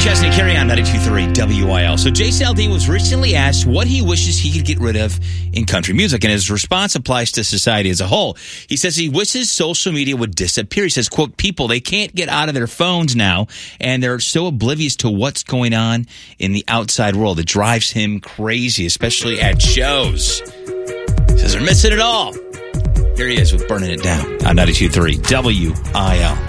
Chesney, carry on 92.3 WIL. So Jason Aldean was recently asked what he wishes he could get rid of in country music, and his response applies to society as a whole. He says he wishes social media would disappear. He says, quote, people, they can't get out of their phones now, and they're so oblivious to what's going on in the outside world. It drives him crazy, especially at shows. He says they're missing it all. Here he is with Burning It Down on 92.3 WIL.